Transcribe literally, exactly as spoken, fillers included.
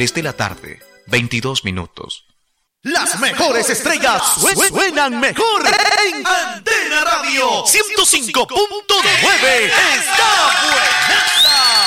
tres de la tarde, veintidós minutos. Las mejores estrellas suen- suenan mejor en Antena Radio ciento cinco punto nueve. ¡Está